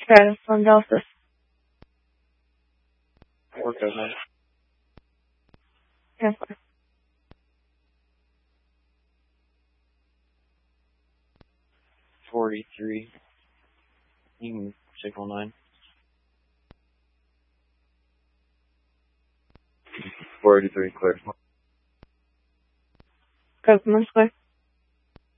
Stratus on Delta. Work those on. Yeah. 43. You can signal 9. 483, clear. Copeland Square.